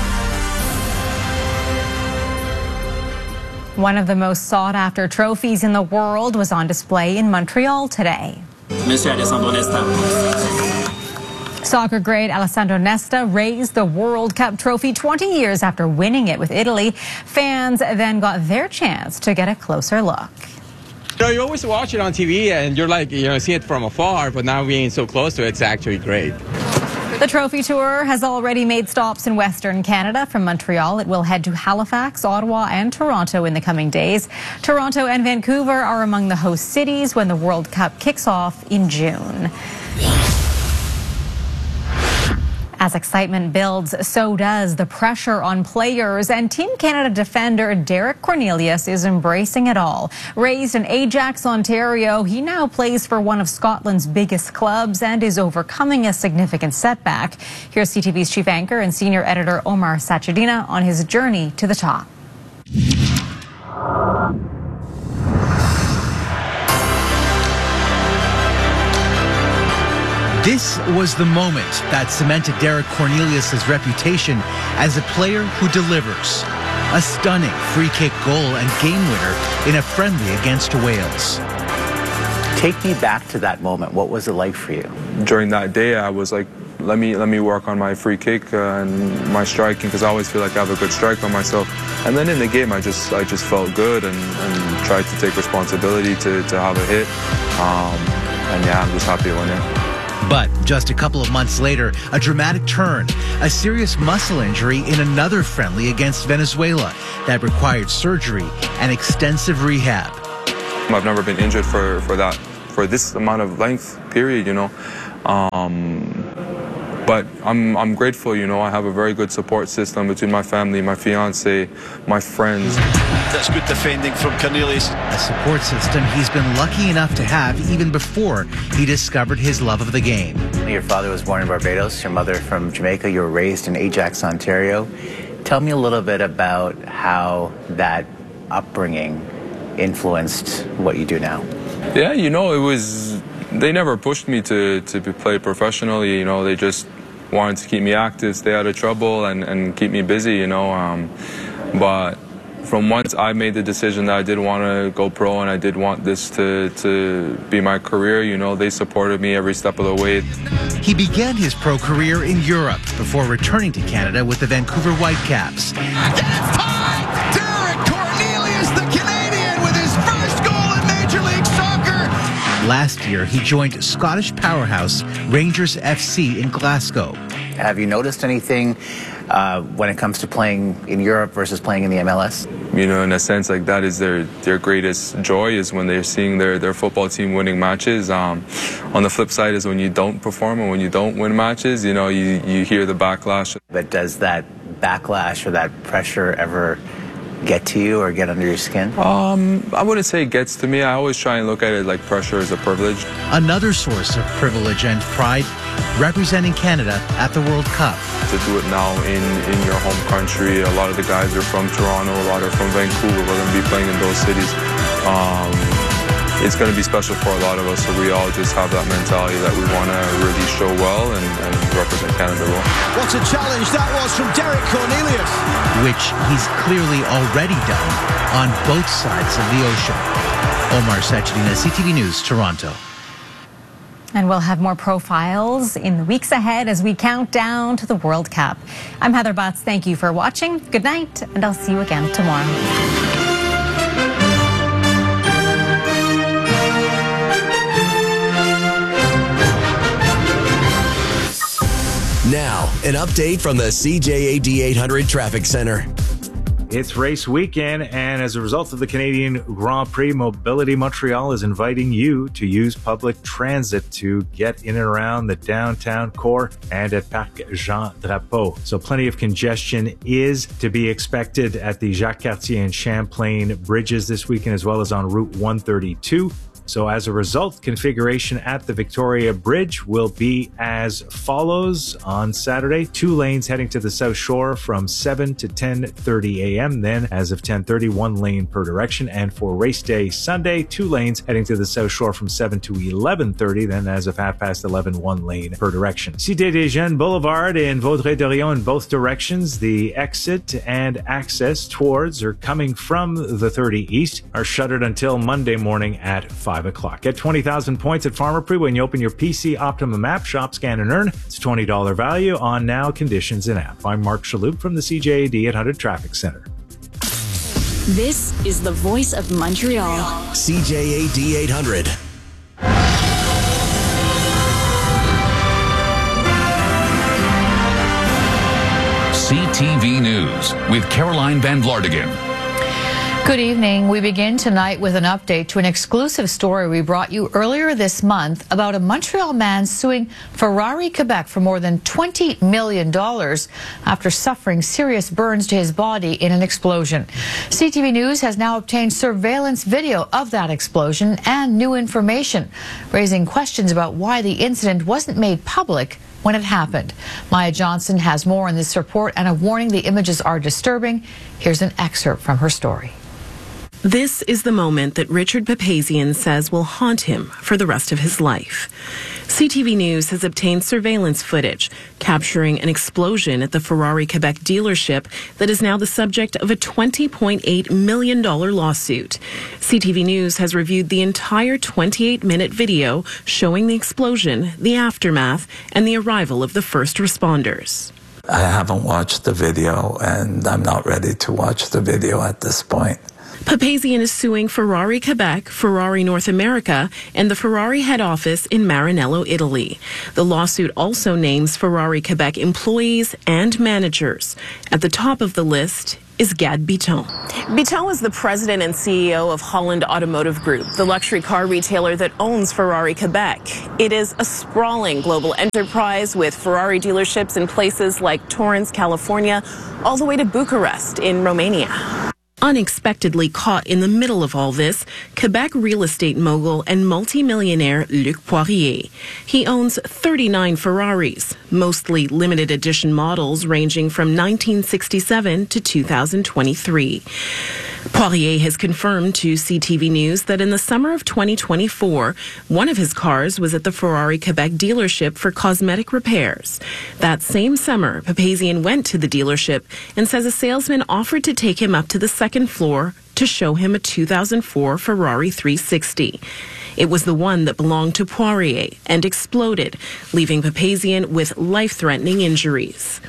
One of the most sought-after trophies in the world was on display in Montreal today. Monsieur Alessandro Nesta. Soccer great Alessandro Nesta raised the World Cup trophy twenty years after winning it with Italy. Fans then got their chance to get a closer look. You know, you always watch it on T V and you're like, you know, see it from afar, but now being so close to it, it's actually great. The trophy tour has already made stops in Western Canada. From Montreal, it will head to Halifax, Ottawa, and Toronto in the coming days. Toronto and Vancouver are among the host cities when the World Cup kicks off in June. As excitement builds, so does the pressure on players, and Team Canada defender Derek Cornelius is embracing it all. Raised in Ajax, Ontario, he now plays for one of Scotland's biggest clubs and is overcoming a significant setback. Here's C T V's chief anchor and senior editor Omar Sachedina on his journey to the top. This was the moment that cemented Derek Cornelius' reputation as a player who delivers. A stunning free kick goal and game winner in a friendly against Wales. Take me back to that moment. What was it like for you? During that day, I was like, let me let me work on my free kick uh, and my striking, because I always feel like I have a good strike on myself. And then in the game, I just I just felt good and, and tried to take responsibility to, to have a hit. Um, and yeah, I'm just happy it went in. But just a couple of months later, a dramatic turn, a serious muscle injury in another friendly against Venezuela that required surgery and extensive rehab. I've never been injured for, for that, for this amount of length period, you know. Um, but I'm, I'm grateful, you know. I have a very good support system between my family, my fiance, my friends. That's good defending from Cornelius. A support system he's been lucky enough to have even before he discovered his love of the game. Your father was born in Barbados, your mother from Jamaica. You were raised in Ajax, Ontario. Tell me a little bit about how that upbringing influenced what you do now. Yeah, you know, it was, they never pushed me to, to play professionally, you know, they just wanted to keep me active, stay out of trouble, and, and keep me busy, you know. Um, but from once I made the decision that I did want to go pro and I did want this to, to be my career, you know, they supported me every step of the way. He began his pro career in Europe before returning to Canada with the Vancouver Whitecaps. And it's time! Derek Cornelius, the Canadian, with his first goal in Major League Soccer! Last year, he joined Scottish powerhouse Rangers F C in Glasgow. Have you noticed anything uh, when it comes to playing in Europe versus playing in the M L S? You know, in a sense, like, that is their, their greatest joy, is when they're seeing their, their football team winning matches. Um, on the flip side is when you don't perform and when you don't win matches, you know, you, you hear the backlash. But does that backlash or that pressure ever get to you or get under your skin? Um, I wouldn't say it gets to me. I always try and look at it like pressure is a privilege. Another source of privilege and pride, representing Canada at the World Cup. To do it now in, in your home country, a lot of the guys are from Toronto, a lot are from Vancouver. We're going to be playing in those cities. Um, it's going to be special for a lot of us, so we all just have that mentality that we want to really show well and, and represent Canada well. What a challenge that was from Derek Cornelius. Which he's clearly already done on both sides of the ocean. Omar Sachedina, C T V News, Toronto. And we'll have more profiles in the weeks ahead as we count down to the World Cup. I'm Heather Butts. Thank you for watching. Good night, and I'll see you again tomorrow. Now, an update from the C J A D eight hundred Traffic Center. It's race weekend, and as a result of the Canadian Grand Prix, Mobility Montreal is inviting you to use public transit to get in and around the downtown core and at Parc Jean Drapeau. So plenty of congestion is to be expected at the Jacques Cartier and Champlain bridges this weekend, as well as on Route one thirty-two. So as a result, configuration at the Victoria Bridge will be as follows on Saturday. Two lanes heading to the South Shore from seven to ten thirty a m Then as of ten thirty, one lane per direction. And for race day Sunday, two lanes heading to the South Shore from seven to eleven thirty. Then as of half past eleven, one lane per direction. Cité des Jeunes Boulevard and Vaudreuil-Dorion in both directions. The exit and access towards or coming from the thirty East are shuttered until Monday morning at five o'clock. Get twenty thousand points at Pharmaprix when you open your P C Optimum app. Shop, scan, and earn. It's a twenty dollars value on now, conditions in app. I'm Mark Shalhoub from the C J A D eight hundred Traffic Center. This is the voice of Montreal. C J A D eight hundred. C T V News with Caroline Van Vlartigan. Good evening. We begin tonight with an update to an exclusive story we brought you earlier this month about a Montreal man suing Ferrari Quebec for more than twenty million dollars after suffering serious burns to his body in an explosion. C T V News has now obtained surveillance video of that explosion and new information, raising questions about why the incident wasn't made public when it happened. Maya Johnson has more in this report and a warning the images are disturbing. Here's an excerpt from her story. This is the moment that Richard Papazian says will haunt him for the rest of his life. C T V News has obtained surveillance footage capturing an explosion at the Ferrari Quebec dealership that is now the subject of a twenty point eight million dollars lawsuit. C T V News has reviewed the entire twenty-eight minute video showing the explosion, the aftermath, and the arrival of the first responders. I haven't watched the video, and I'm not ready to watch the video at this point. Papazian is suing Ferrari Quebec, Ferrari North America, and the Ferrari head office in Maranello, Italy. The lawsuit also names Ferrari Quebec employees and managers. At the top of the list is Gad Biton. Biton is the president and C E O of Holland Automotive Group, the luxury car retailer that owns Ferrari Quebec. It is a sprawling global enterprise with Ferrari dealerships in places like Torrance, California, all the way to Bucharest in Romania. Unexpectedly caught in the middle of all this, Quebec real estate mogul and multimillionaire Luc Poirier. He owns thirty-nine Ferraris, mostly limited edition models ranging from nineteen sixty-seven to two thousand twenty-three. Poirier has confirmed to C T V News that in the summer of twenty twenty-four, one of his cars was at the Ferrari Quebec dealership for cosmetic repairs. That same summer, Papazian went to the dealership and says a salesman offered to take him up to the second floor to show him a two thousand four Ferrari three sixty. It was the one that belonged to Poirier and exploded, leaving Papazian with life-threatening injuries.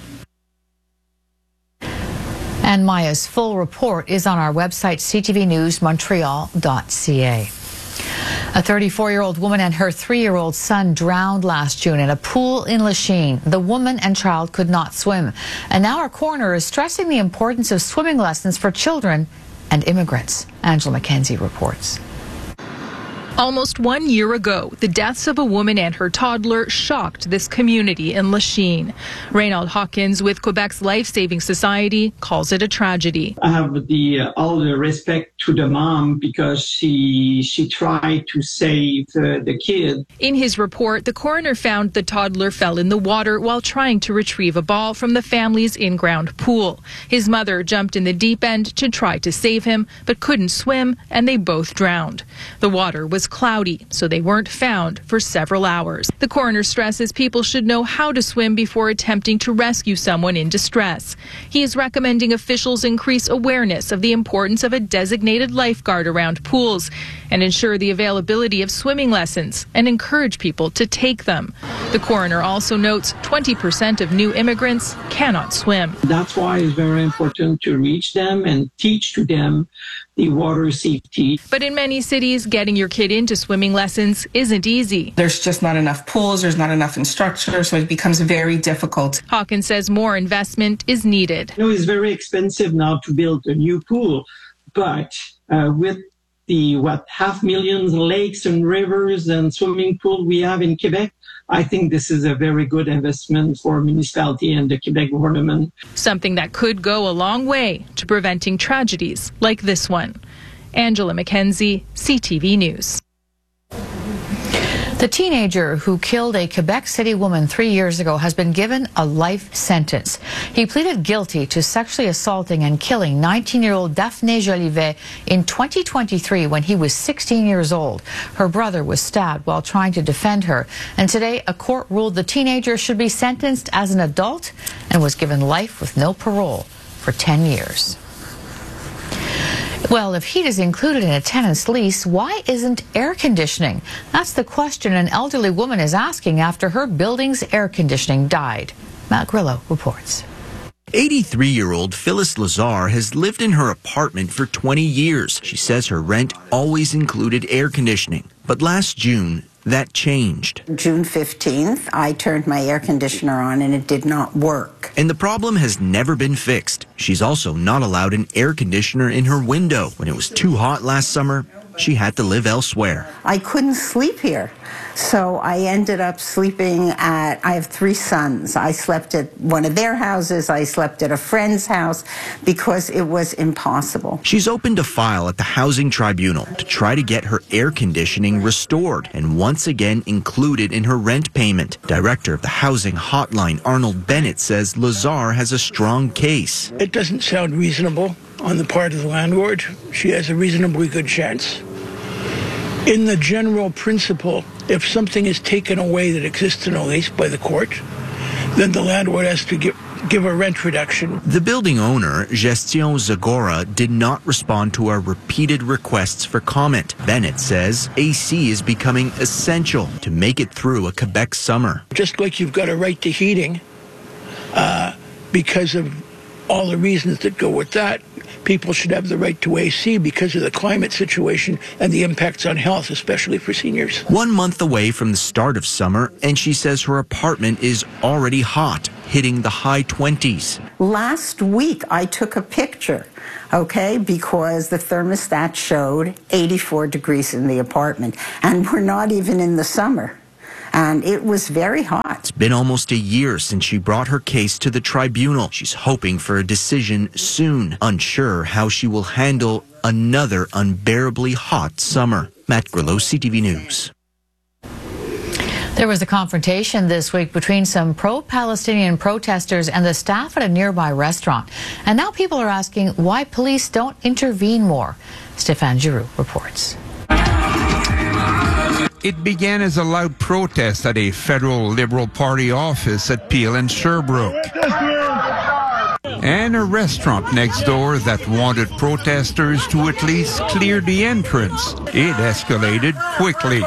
And Maya's full report is on our website, c t v news montreal dot c a. A thirty-four-year-old woman and her three-year-old son drowned last June in a pool in Lachine. The woman and child could not swim. And now our coroner is stressing the importance of swimming lessons for children and immigrants. Angela McKenzie reports. Almost one year ago, the deaths of a woman and her toddler shocked this community in Lachine. Reynald Hawkins with Quebec's Life Saving Society calls it a tragedy. I have the uh, all the respect to the mom because she she tried to save uh, the kid. In his report, the coroner found the toddler fell in the water while trying to retrieve a ball from the family's in-ground pool. His mother jumped in the deep end to try to save him, but couldn't swim, and they both drowned. The water was cloudy, so they weren't found for several hours. The coroner stresses people should know how to swim before attempting to rescue someone in distress. He is recommending officials increase awareness of the importance of a designated lifeguard around pools and ensure the availability of swimming lessons and encourage people to take them. The coroner also notes twenty percent of new immigrants cannot swim. That's why it's very important to reach them and teach to them the water safety. But in many cities, getting your kid into swimming lessons isn't easy. There's just not enough pools, there's not enough instructors, so it becomes very difficult. Hawkins says more investment is needed. You know, it's very expensive now to build a new pool, but uh, with the, what, half millions lakes and rivers and swimming pool we have in Quebec, I think this is a very good investment for municipality and the Quebec government. Something that could go a long way to preventing tragedies like this one. Angela McKenzie, C T V News. The teenager who killed a Quebec City woman three years ago has been given a life sentence. He pleaded guilty to sexually assaulting and killing nineteen-year-old Daphne Jolivet in twenty twenty-three when he was sixteen years old. Her brother was stabbed while trying to defend her. And today, a court ruled the teenager should be sentenced as an adult and was given life with no parole for ten years. Well, if heat is included in a tenant's lease, why isn't air conditioning? That's the question an elderly woman is asking after her building's air conditioning died. Matt Grillo reports. eighty-three-year-old Phyllis Lazar has lived in her apartment for twenty years. She says her rent always included air conditioning. But last June, that changed. June fifteenth, I turned my air conditioner on and it did not work. And the problem has never been fixed. She's also not allowed an air conditioner in her window. When it was too hot last summer, she had to live elsewhere. I couldn't sleep here. So I ended up sleeping at, I have three sons. I slept at one of their houses. I slept at a friend's house because it was impossible. She's opened a file at the Housing Tribunal to try to get her air conditioning restored and once again included in her rent payment. Director of the Housing Hotline, Arnold Bennett, says Lazar has a strong case. It doesn't sound reasonable on the part of the landlord. She has a reasonably good chance In the general principle, if something is taken away that exists in a lease by the court, then the landlord has to give, give a rent reduction. The building owner, Gestion Zagora, did not respond to our repeated requests for comment. Bennett says A C is becoming essential to make it through a Quebec summer. Just like you've got a right to heating, uh, because of all the reasons that go with that, people should have the right to A C because of the climate situation and the impacts on health, especially for seniors. One month away from the start of summer, and she says her apartment is already hot, hitting the high twenties. Last week, I took a picture, okay, because the thermostat showed eighty-four degrees in the apartment, and we're not even in the summer. And it was very hot. It's been almost a year since she brought her case to the tribunal. She's hoping for a decision soon, unsure how she will handle another unbearably hot summer. Matt Grillo, C T V News. There was a confrontation this week between some pro-Palestinian protesters and the staff at a nearby restaurant. And now people are asking why police don't intervene more. Stéphane Giroux reports. It began as a loud protest at a federal Liberal Party office at Peel and Sherbrooke, and a restaurant next door that wanted protesters to at least clear the entrance. It escalated quickly.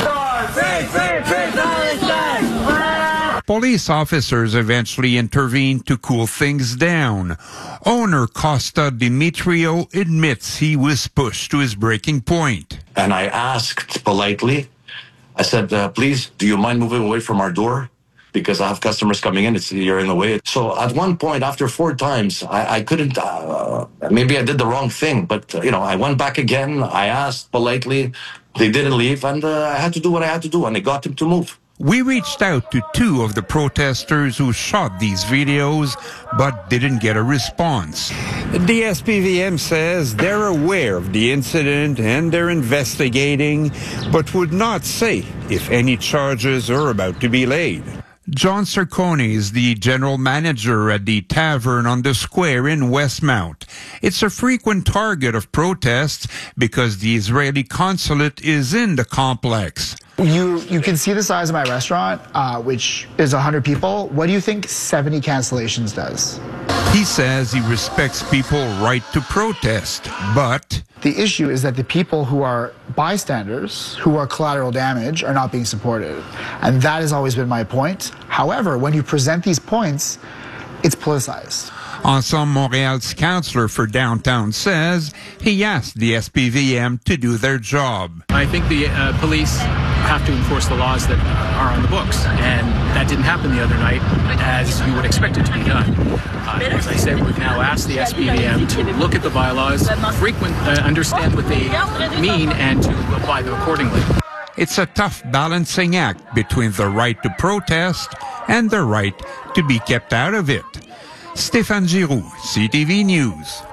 Police officers eventually intervened to cool things down. Owner Costa Dimitrio admits he was pushed to his breaking point. And I asked politely, I said, uh, please, do you mind moving away from our door? Because I have customers coming in, it's, you're in the way. So at one point, after four times, I, I couldn't, uh, maybe I did the wrong thing, but, uh, you know, I went back again, I asked politely, they didn't leave, and uh, I had to do what I had to do, and I got them to move. We reached out to two of the protesters who shot these videos, but didn't get a response. The S P V M says they're aware of the incident and they're investigating, but would not say if any charges are about to be laid. John Cerconi is the general manager at the Tavern on the Square in Westmount. It's a frequent target of protests because the Israeli consulate is in the complex. You you can see the size of my restaurant, uh, which is one hundred people. What do you think seventy cancellations does? He says he respects people's right to protest, but the issue is that the people who are bystanders, who are collateral damage, are not being supported. And that has always been my point. However, when you present these points, it's politicized. Ensemble Montréal's counselor for downtown says he asked the S P V M to do their job. I think the uh, police have to enforce the laws that are on the books, and that didn't happen the other night as you would expect it to be done. Uh, as I said, we've now asked the S P V M to look at the bylaws, frequent, uh, understand what they mean, and to apply them accordingly. It's a tough balancing act between the right to protest and the right to be kept out of it. Stéphane Giroux, C T V News.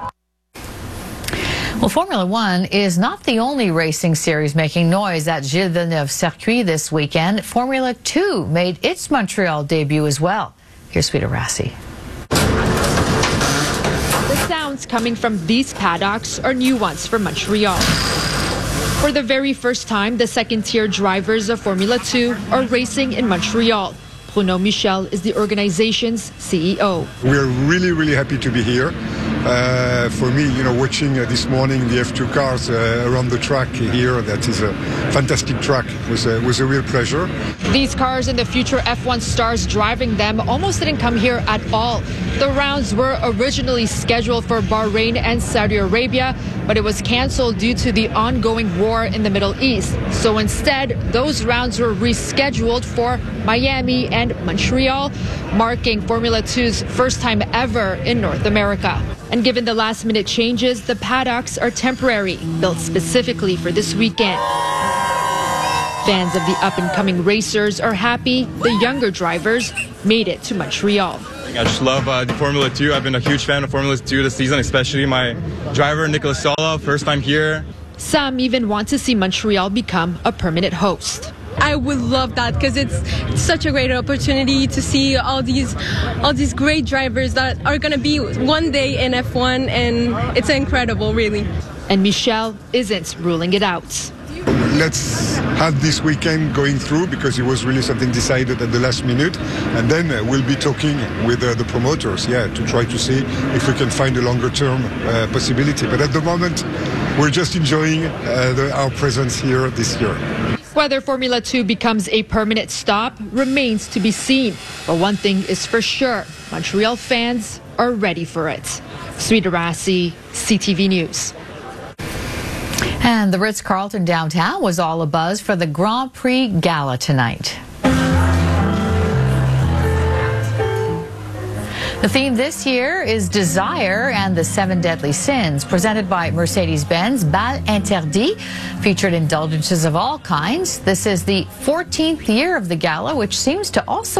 Well, Formula One is not the only racing series making noise at Gilles Villeneuve Circuit this weekend. Formula Two made its Montreal debut as well. Here's Sweeta Rassi. The sounds coming from these paddocks are new ones for Montreal. For the very first time, the second-tier drivers of Formula Two are racing in Montreal. Bruno Michel is the organization's C E O. We're really, really happy to be here. Uh, for me, you know, watching uh, this morning the F two cars uh, around the track here, that is a fantastic track, was a, was a real pleasure. These cars and the future F one stars driving them almost didn't come here at all. The rounds were originally scheduled for Bahrain and Saudi Arabia, but it was canceled due to the ongoing war in the Middle East. So instead, those rounds were rescheduled for Miami and Montreal, marking Formula Two's first time ever in North America. And given the last-minute changes, the paddocks are temporary, built specifically for this weekend. Fans of the up-and-coming racers are happy the younger drivers made it to Montreal. I just love uh, the Formula Two. I've been a huge fan of Formula Two this season, especially my driver, Nicolas Sola, first time here. Some even want to see Montreal become a permanent host. I would love that because it's such a great opportunity to see all these all these great drivers that are going to be one day in F one, and it's incredible, really. And Michel isn't ruling it out. let's have this weekend going through, because it was really something decided at the last minute, and then uh, we'll be talking with uh, the promoters, yeah, to try to see if we can find a longer term uh, possibility. But at the moment, we're just enjoying uh, the, our presence here this year. Whether Formula Two becomes a permanent stop remains to be seen. But one thing is for sure, Montreal fans are ready for it. Sweeta Rassi, C T V News. And the Ritz-Carlton downtown was all abuzz for the Grand Prix Gala tonight. The theme this year is Desire and the Seven Deadly Sins, presented by Mercedes-Benz. Bal Interdit featured indulgences of all kinds. This is the fourteenth year of the gala, which seems to also